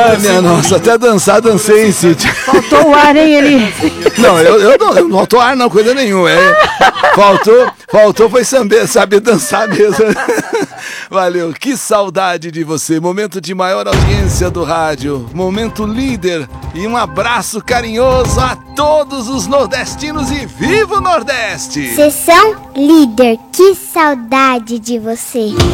Ai, minha nossa, até dançar, dancei em sítio. Faltou o ar, hein, ele? Não, eu não faltou ar, não, coisa nenhuma. Faltou foi saber dançar mesmo. Valeu, que saudade de você. Momento de maior audiência do rádio. Momento líder. E um abraço carinhoso a todos os nordestinos e viva o Nordeste! Sessão líder, que saudade de você.